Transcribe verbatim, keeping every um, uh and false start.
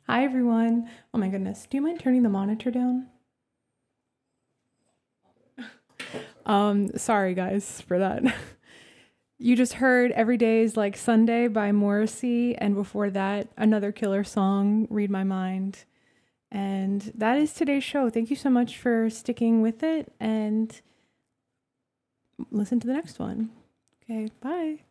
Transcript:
Hi, everyone. Oh my goodness. Do you mind turning the monitor down? Um, sorry, guys, for that. You just heard Every Day is Like Sunday by Morrissey, and before that, another killer song, Read My Mind. And that is today's show. Thank you so much for sticking with it, and listen to the next one. Okay, bye.